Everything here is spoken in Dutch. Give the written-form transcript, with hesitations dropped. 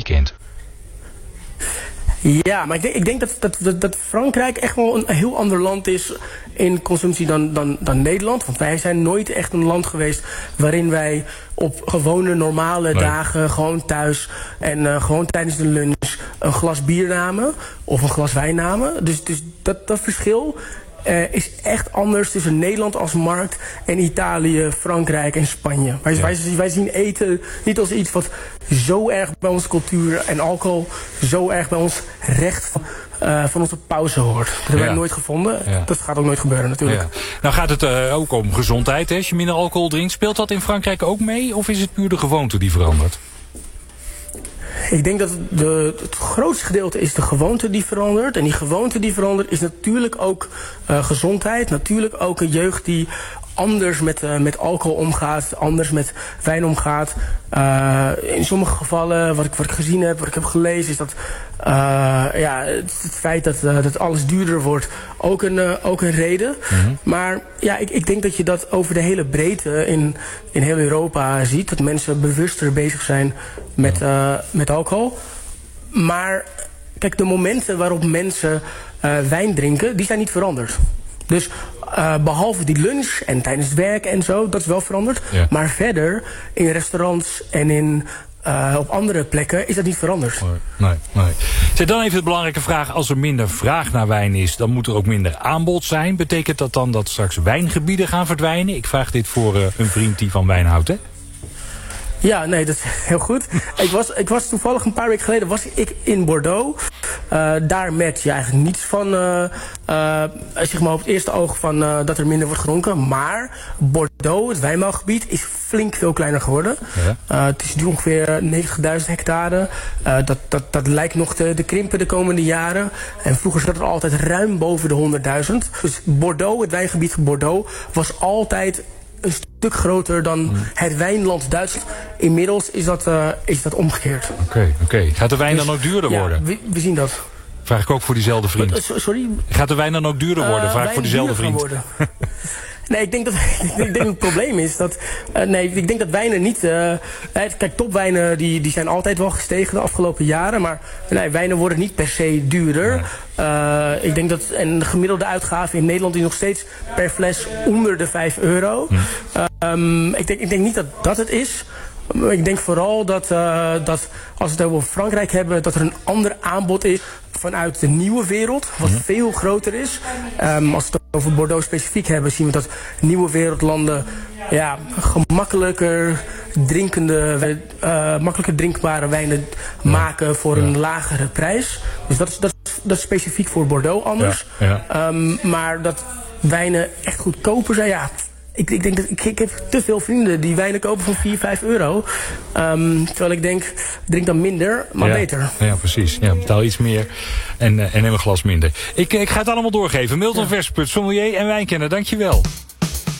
kent. Ja, maar ik denk dat Frankrijk echt wel een heel ander land is in consumptie dan Nederland. Want wij zijn nooit echt een land geweest waarin wij op gewone normale dagen gewoon thuis en gewoon tijdens de lunch een glas bier namen of een glas wijn namen. Dus dat verschil is echt anders tussen Nederland als markt en Italië, Frankrijk en Spanje. Wij zien eten niet als iets wat zo erg bij onze cultuur en alcohol zo erg bij ons recht van onze pauze hoort. Dat hebben wij nooit gevonden. Ja. Dat gaat ook nooit gebeuren natuurlijk. Ja. Nou gaat het ook om gezondheid. Hè? Als je minder alcohol drinkt, speelt dat in Frankrijk ook mee? Of is het puur de gewoonte die verandert? Ik denk dat het grootste gedeelte is de gewoonte die verandert. En die gewoonte die verandert is natuurlijk ook gezondheid. Natuurlijk ook een jeugd die anders met alcohol omgaat, anders met wijn omgaat. In sommige gevallen, wat ik gezien heb, wat ik heb gelezen, is dat het feit dat alles duurder wordt ook een reden. Mm-hmm. Maar ja, ik denk dat je dat over de hele breedte in heel Europa ziet. Dat mensen bewuster bezig zijn met alcohol. Maar kijk, de momenten waarop mensen wijn drinken, die zijn niet veranderd. Dus behalve die lunch en tijdens het werk en zo, dat is wel veranderd. Ja. Maar verder, in restaurants en op andere plekken, is dat niet veranderd. Nee. Zeg, dan even de belangrijke vraag. Als er minder vraag naar wijn is, dan moet er ook minder aanbod zijn. Betekent dat dan dat straks wijngebieden gaan verdwijnen? Ik vraag dit voor een vriend die van wijn houdt, hè? Ja, nee, dat is heel goed. Ik was toevallig een paar weken geleden in Bordeaux. Daar merk je eigenlijk niets van, zeg maar op het eerste oog van dat er minder wordt gedronken. Maar Bordeaux, het wijnbouwgebied, is flink veel kleiner geworden. Ja. Het is nu ongeveer 90.000 hectare. Dat lijkt nog te krimpen de komende jaren. En vroeger zat het altijd ruim boven de 100.000. Dus Bordeaux, het wijngebied van Bordeaux, was altijd een stuk groter dan het wijnland Duitsland. Inmiddels is dat omgekeerd. Oké. Gaat de wijn dan ook duurder worden? We zien dat. Vraag ik ook voor diezelfde vriend. Sorry? Gaat de wijn dan ook duurder worden? Vraag ik voor diezelfde vriend. Nee, ik denk dat het probleem is dat ik denk dat wijnen niet. Kijk, topwijnen die zijn altijd wel gestegen de afgelopen jaren, maar wijnen worden niet per se duurder. Nee. Ik denk dat de gemiddelde uitgave in Nederland is nog steeds per fles onder de €5. Ik denk niet dat het is. Ik denk vooral dat als we het over Frankrijk hebben, dat er een ander aanbod is vanuit de nieuwe wereld, wat veel groter is. Als we het over Bordeaux specifiek hebben, zien we dat nieuwe wereldlanden gemakkelijker drinkbare wijnen maken voor een lagere prijs. Dus dat is specifiek voor Bordeaux anders. Ja. Maar dat wijnen echt goedkoper zijn, Ik denk dat ik heb te veel vrienden die wijnen kopen van €4-5. Terwijl ik denk, drink dan minder, maar beter. Ja, precies. Ja, betaal iets meer en neem een glas minder. Ik ga het allemaal doorgeven. Milton Versput, sommelier en wijnkenner, dankjewel.